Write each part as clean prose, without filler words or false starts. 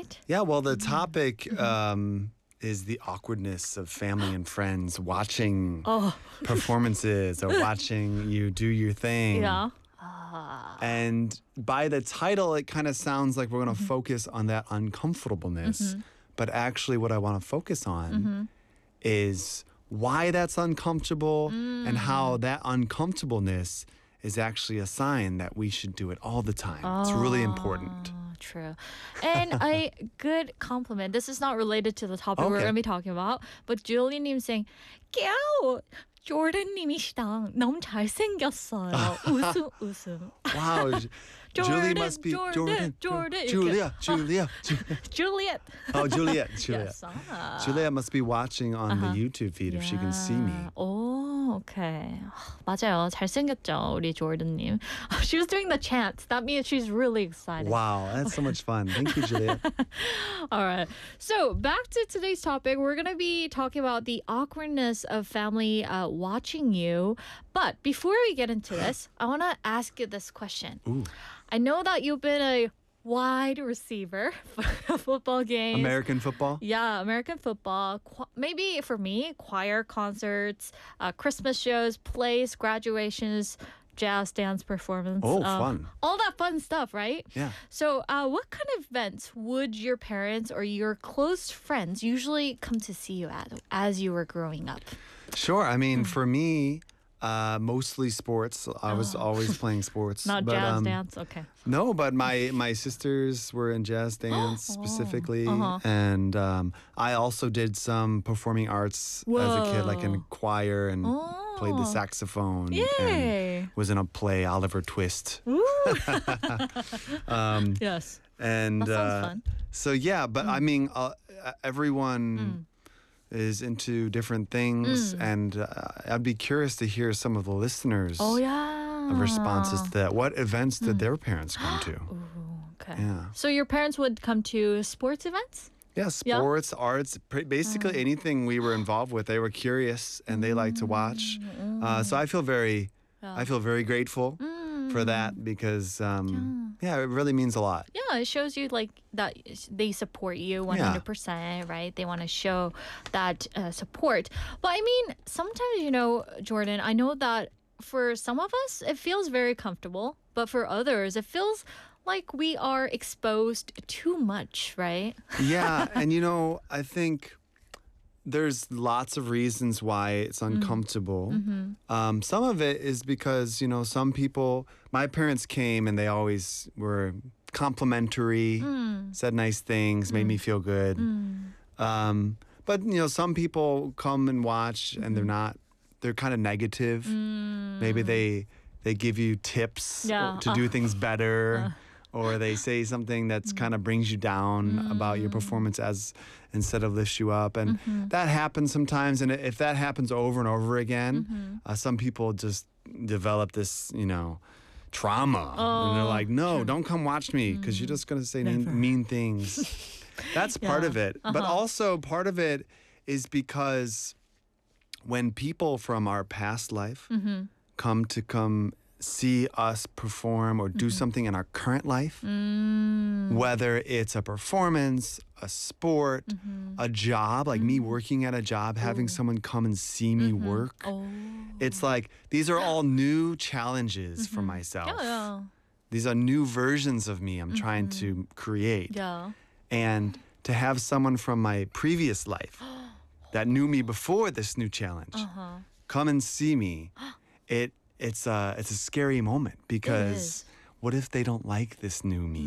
right? Yeah, well, the topic is the awkwardness of family and friends watching Oh, performances or watching you do your thing. yeah. And by the title, it kind of sounds like we're going to focus on that uncomfortableness. But actually, what I want to focus on is why that's uncomfortable and how that uncomfortableness is actually a sign that we should do it all the time. It's really important. True. And a good compliment. This is not related to the topic we're Okay. going to be talking about, but Julie님 saying, "깨우, 조던님이시당 너무 잘생겼어요." 웃음, 웃음. Wow. Julie must be Jordan. Julia. Juliet. Oh, Juliet. Yes. Juliet must be watching on the YouTube feed if she can see me. 오, okay. 맞아요. 잘생겼죠, 우리 조던님. She was doing the chant. That means she's really excited. Wow, that's so much fun. Thank you, Juliet. All right. So back to today's topic. We're going to be talking about the awkwardness of family watching you. But before we get into this, I want to ask you this question. Ooh. I know that you've been a wide receiver for football games. American football? Yeah, American football. Maybe for me, choir concerts, Christmas shows, plays, graduations, jazz dance performance. Oh, fun. All that fun stuff, right? Yeah. So what kind of events would your parents or your close friends usually come to see you at as you were growing up? Sure. I mean, for me, mostly sports. I was always playing sports. Not but, jazz dance? Okay. No, but my sisters were in jazz dance specifically. And I also did some performing arts as a kid, like in choir and played the saxophone. Yay. And was in a play, Oliver Twist. Ooh. Yes. And That sounds fun. So, yeah, but I mean, everyone is into different things. And I'd be curious to hear some of the listeners' Oh, yeah. responses to that. What events did their parents come to? Okay. Yeah. So your parents would come to sports events? Yeah, sports, arts, basically anything we were involved with. They were curious and they liked to watch. So I feel very grateful for that because, yeah, it really means a lot. Yeah, it shows you like that they support you 100%, right? They want to show that support. But I mean, sometimes, Jordan, I know that for some of us, it feels very comfortable. But for others, it feels like we are exposed too much, right? Yeah, and I think there's lots of reasons why it's uncomfortable. Some of it is because, some people, my parents came and they always were complimentary, said nice things, made me feel good. But, some people come and watch and they're kind of negative. Maybe they give you tips to do things better. Or they say something that's kind of brings you down about your performance instead of lifts you up. And that happens sometimes. And if that happens over and over again, some people just develop this, trauma. And they're like, no, don't come watch me because you're just going to say mean things. That's part of it. But also part of it is because when people from our past life come see us perform or do something in our current life, whether it's a performance, a sport, a job, like me working at a job, having someone come and see me work. It's like these are all new challenges for myself. Yeah. These are new versions of me I'm trying to create. Yeah. And to have someone from my previous life that knew me before this new challenge come and see me, it's a scary moment because what if they don't like this new me?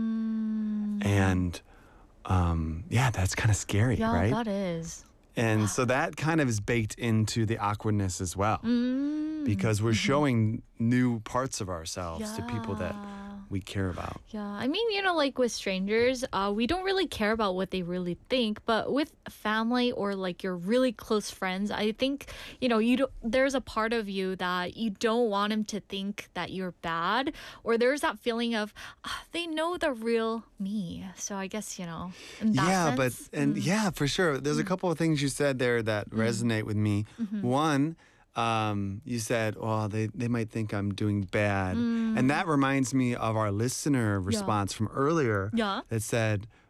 And that's kind of scary, right? Yeah, that is. And so that kind of is baked into the awkwardness as well because we're showing new parts of ourselves to people that we care about. Yeah, I mean, like with strangers, we don't really care about what they really think. But with family or like your really close friends, I think, there's a part of you that you don't want them to think that you're bad. Or there's that feeling of they know the real me. So I guess, in that sense. For sure. There's a couple of things you said there that resonate with me. One, you said, they might think I'm doing bad. And that reminds me of our listener response from earlier that said,